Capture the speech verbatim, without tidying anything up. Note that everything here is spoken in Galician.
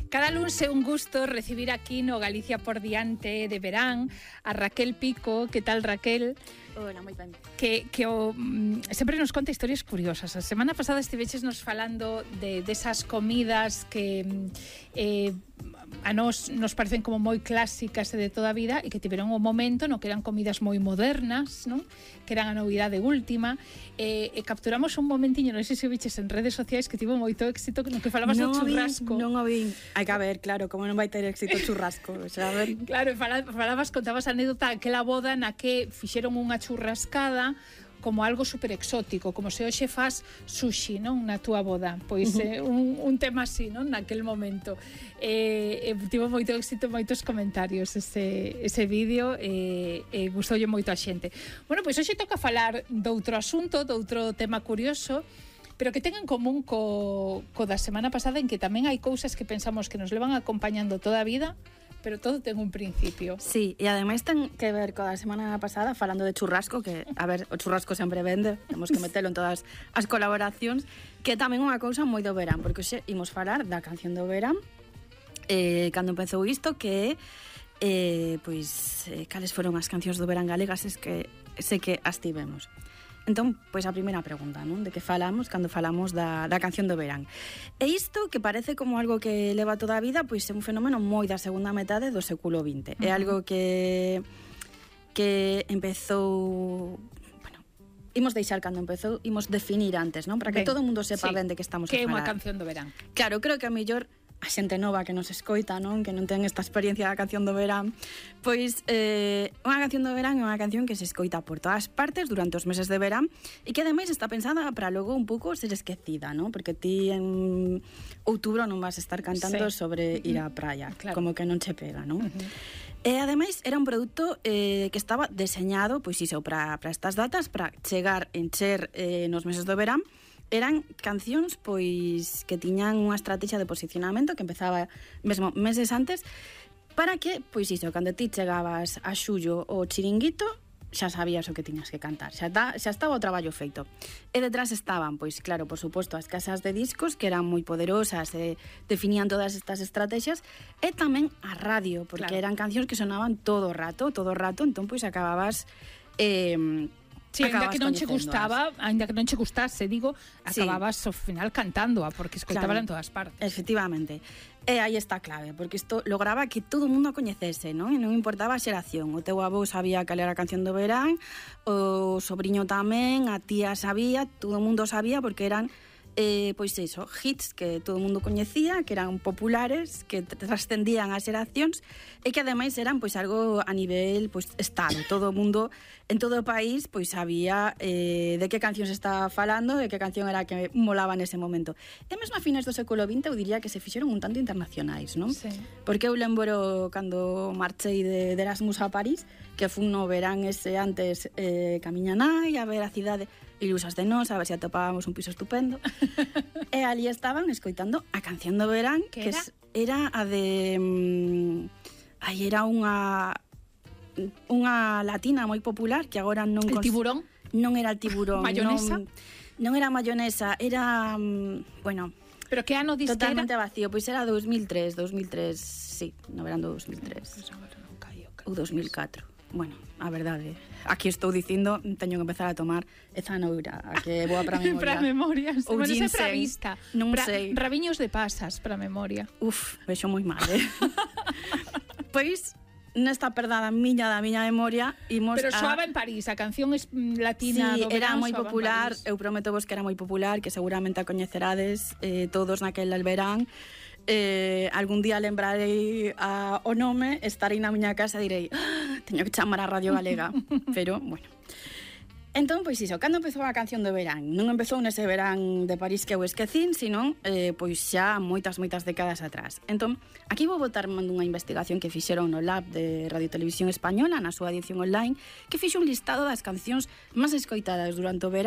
Cada lunes é un gusto recibir aquí no Galicia por diante de verán a Raquel Pico. Que tal, Raquel? Hola, moi ben. Que, que o, mm, sempre nos conta historias curiosas. A semana pasada estiveches nos falando de desas de comidas que eh, a nos nos parecen como moi clásicas e de toda a vida e que tiveron un momento no que eran comidas moi modernas, ¿no? Que eran a novidade última. E, e capturamos un momentiño, non sei se o viches en redes sociais, que tivo moito éxito, no que falabas non do churrasco. Non o vi. Hai que ver, claro, como non vai ter éxito o churrasco. O sea, a ver. Claro, falabas, contabas a anécdota aquela boda na que fixeron unha churrascada como algo super exótico, como se hoxe faz sushi, non, na túa boda. Pois uh-huh. eh, un, un tema así, non, naquel momento. Eh, eh, tivo moito éxito, moitos comentarios ese, ese vídeo e eh, eh, gustoulle moito a xente. Bueno, pois hoxe toca falar doutro asunto, doutro tema curioso, pero que ten en común co, co da semana pasada, en que tamén hai cousas que pensamos que nos levan acompañando toda a vida, pero todo ten un principio. Sí, e ademais ten que ver coa semana pasada falando de churrasco, que, a ver, o churrasco sempre vende, temos que metelo en todas as colaboracións, que tamén unha cousa moi do verán, porque hoxe imos falar da canción do verán, eh, cando empezou isto, que eh, pois, eh, cales foron as cancións do verán galegas, es que sei que as tivemos. Entón, pois a primeira pregunta, non? De que falamos cando falamos da, da canción do verán. E isto, que parece como algo que leva toda a vida, pois é un fenómeno moi da segunda metade do século vinte. Uh-huh. É algo que que empezou... Bueno, imos deixar cando empezou, imos definir antes, non? Para que ben, todo o mundo sepa sí, ben de que estamos que a falar. Que é unha canción do verán. Claro, creo que a mellor a xente nova que nos escoita, non? Que non ten esta experiencia da canción do verán, pois eh, unha canción do verán é unha canción que se escoita por todas partes durante os meses de verán e que ademais está pensada para logo un pouco ser esquecida, non? Porque ti en outubro non vas a estar cantando sí. sobre ir á praia, claro. Como que non che pega, non? Uh-huh. E ademais era un produto eh, que estaba deseñado, pois iso, para estas datas, para chegar, encher eh, nos meses do verán. Eran cancións pois que tiñan unha estrategia de posicionamento que empezaba mesmo meses antes para que, pois iso, cando ti chegabas a xullo o chiringuito, xa sabías o que tiñas que cantar, xa, ta, xa estaba o traballo feito. E detrás estaban, pois claro, por suposto, as casas de discos que eran moi poderosas e definían todas estas estrategias, e tamén a radio, porque claro. Eran cancións que sonaban todo o rato, todo o rato, entón pois acababas... Eh, Sí, ainda que non che gustaba, ainda que non che gustase, digo, acababas sí. Ao final cantándoa, porque escoitábala claro. En todas partes. Efectivamente. E aí está a clave, porque isto lograba que todo o mundo a coñecese, non? E non importaba a xeración. O teu avó sabía cal era a canción do verán, o sobrinho tamén, a tía sabía, todo o mundo sabía, porque eran eh, pois iso, hits que todo o mundo coñecía, que eran populares, que trascendían as xeracións e que ademais eran pois algo a nivel pois estado, todo o mundo en todo o país pois sabía eh, de que canción se estaba falando, de que canción era que molaba nese momento. E mesmo a fines do século vinte eu diría que se fixeron un tanto internacionais, non? Sí. Porque eu lembro cando marchei de, de Erasmus a París, que fun no verán ese antes eh, camiña nai a ver a cidade ilusas de nós, a ver se atopábamos un piso estupendo. E ali estaban escoitando a canción do verán, que, que era? era a de... Um, aí era unha unha latina moi popular que agora non... El cons... tiburón? Non era el tiburón. Mayonesa? Non, non era mayonesa, era... Um, bueno... Pero que ano diste totalmente era? Vacío, pois era dos mil tres, dos mil tres, sí, no verán do dos mil tres. Pois agora non caio. Ou dos mil catro. Bueno, a verdade, aquí estou dicindo, teño que empezar a tomar ezanoura, a que boa para a memoria. Para a memoria, ou bueno, ginseng, para a vista. Non pra, sei. Rabiños de pasas para a memoria. Uf, vexo moi mal, eh? Pois, nesta perdada miña da miña memoria, imos Pero a... soaba en París, a canción es latina sí, do verán, era moi popular, eu prometo vos que era moi popular, que seguramente a coñecerades eh, todos naquel verán. Eh, algún día lembrarei a, o nome, estarei na miña casa e direi ah, teño que chamar a Radio Galega. Pero, bueno. Entón, pois iso, cando empezou a canción do verán? Non empezou nese verán de París que eu esquecín, sino eh, pois xa moitas, moitas décadas atrás. Entón, aquí vou botar mando unha investigación que fixeron no Lab de Radio Televisión Española, na súa edición online, que fixo un listado das cancións máis escoitadas durante o verán